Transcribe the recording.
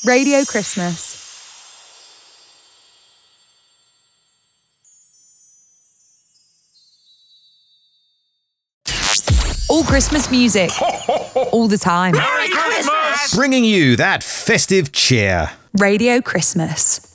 Radio Christmas. All Christmas music. All the time. Merry Christmas! Bringing you that festive cheer. Radio Christmas.